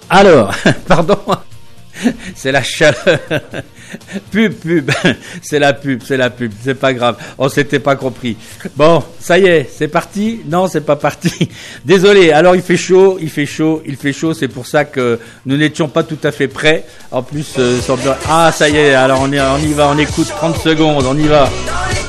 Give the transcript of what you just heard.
Alors, pardon, c'est la chaleur. Pub, c'est la pub, c'est pas grave. On s'était pas compris. Bon, ça y est, c'est parti? Non, c'est pas parti. Désolé, alors il fait chaud, c'est pour ça que nous n'étions pas tout à fait prêts. En plus, ça y est, alors on y va, on écoute 30 secondes, on y va.